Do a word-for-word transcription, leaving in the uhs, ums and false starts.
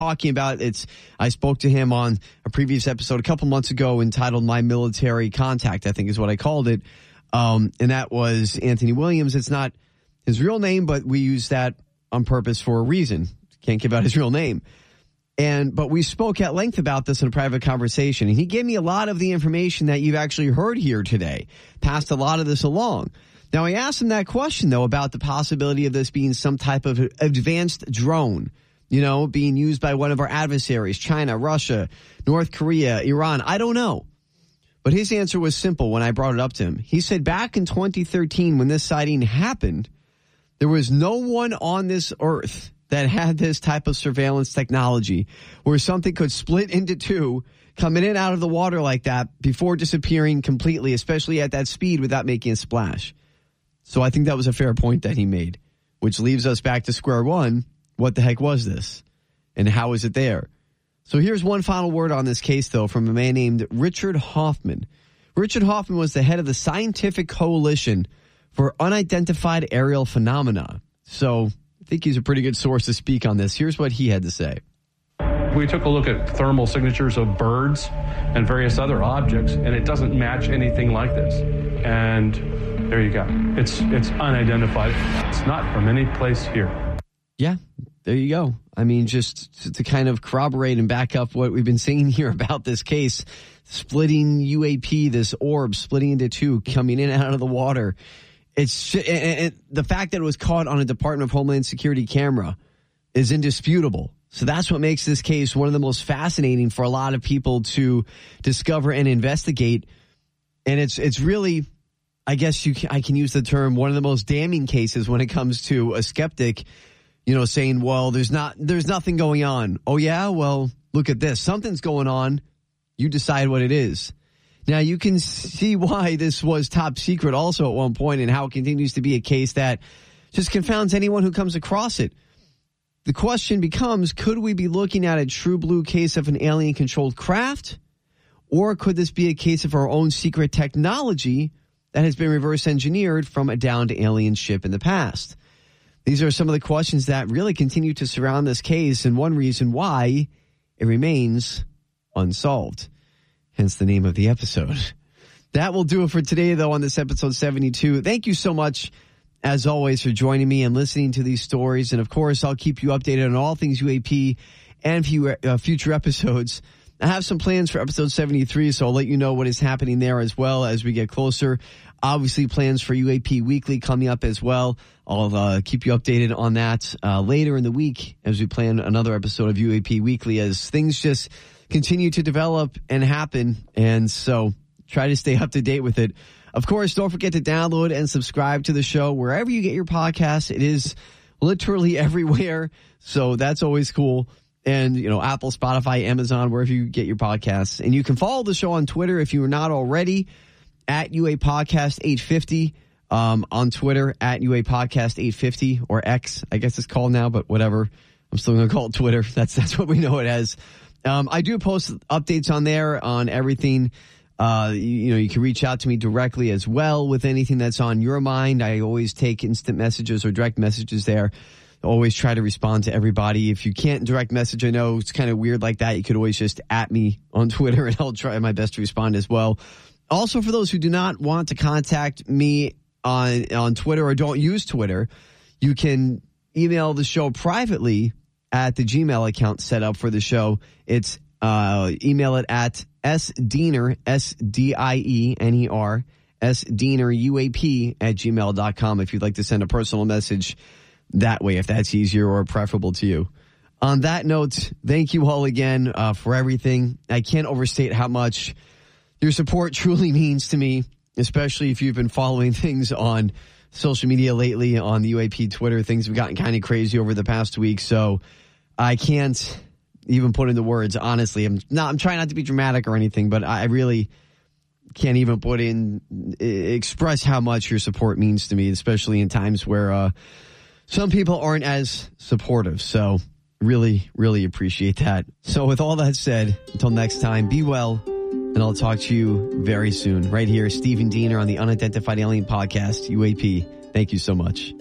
talking about. It's I spoke to him on a previous episode a couple months ago entitled My Military Contact, I think is what I called it. Um, and that was Anthony Williams. It's not his real name, but we use that on purpose for a reason. Can't give out his real name. And but we spoke at length about this in a private conversation. And he gave me a lot of the information that you've actually heard here today. Passed a lot of this along. Now, I asked him that question, though, about the possibility of this being some type of advanced drone, you know, being used by one of our adversaries, China, Russia, North Korea, Iran. I don't know. But his answer was simple when I brought it up to him. He said back in twenty thirteen, when this sighting happened, there was no one on this earth that had this type of surveillance technology where something could split into two, come in and out of the water like that before disappearing completely, especially at that speed without making a splash. So I think that was a fair point that he made, which leaves us back to square one. What the heck was this? And how is it there? So here's one final word on this case, though, from a man named Richard Hoffman. Richard Hoffman was the head of the Scientific Coalition for Unidentified Aerial Phenomena. So I think he's a pretty good source to speak on this. Here's what he had to say. We took a look at thermal signatures of birds and various other objects, and it doesn't match anything like this. And there you go. It's it's unidentified. It's not from any place here. Yeah, there you go. I mean, just to, to kind of corroborate and back up what we've been saying here about this case, splitting U A P, this orb splitting into two, coming in and out of the water. It's and, and the fact that it was caught on a Department of Homeland Security camera is indisputable. So that's what makes this case one of the most fascinating for a lot of people to discover and investigate. And it's it's really, I guess you can, I can use the term, one of the most damning cases when it comes to a skeptic, you know, saying, well, there's not there's nothing going on. Oh, yeah, well, look at this. Something's going on. You decide what it is. Now, you can see why this was top secret also at one point and how it continues to be a case that just confounds anyone who comes across it. The question becomes, could we be looking at a true blue case of an alien-controlled craft? Or could this be a case of our own secret technology that has been reverse engineered from a downed alien ship in the past? These are some of the questions that really continue to surround this case and one reason why it remains unsolved. Hence the name of the episode. That will do it for today, though, on this episode seventy-two. Thank you so much, as always, for joining me and listening to these stories. And, of course, I'll keep you updated on all things U A P and few, uh, future episodes. I have some plans for episode seventy-three, so I'll let you know what is happening there as well as we get closer. Obviously, plans for U A P Weekly coming up as well. I'll uh, keep you updated on that uh, later in the week as we plan another episode of U A P Weekly as things just continue to develop and happen. And so try to stay up to date with it. Of course, don't forget to download and subscribe to the show wherever you get your podcasts. It is literally everywhere. So that's always cool. And, you know, Apple, Spotify, Amazon, wherever you get your podcasts. And you can follow the show on Twitter if you are not already, at U A Podcast eight fifty. Um, on Twitter, at U A Podcast eight fifty, or X, I guess it's called now, but whatever. I'm still going to call it Twitter. That's that's what we know it as. Um, I do post updates on there on everything. Uh, you, you know, you can reach out to me directly as well with anything that's on your mind. I always take instant messages or direct messages there. I always try to respond to everybody. If you can't direct message, I know it's kind of weird like that. You could always just at me on Twitter and I'll try my best to respond as well. Also, for those who do not want to contact me on, on Twitter or don't use Twitter, you can email the show privately at the Gmail account set up for the show. It's uh, email it at sdiener, S D I E N E R, sdiener, U A P at gmail dot com if you'd like to send a personal message that way, if that's easier or preferable to you. On that note, thank you all again uh, for everything. I can't overstate how much your support truly means to me, especially if you've been following things on social media lately, on the U A P Twitter. Things have gotten kind of crazy over the past week, so I can't even put into words, honestly. I'm not, I'm trying not to be dramatic or anything, but I really can't even put in, express how much your support means to me, especially in times where uh, some people aren't as supportive. So really, really appreciate that. So with all that said, until next time, be well, and I'll talk to you very soon. Right here, Stephen Diener on the Unidentified Alien Podcast, U A P. Thank you so much.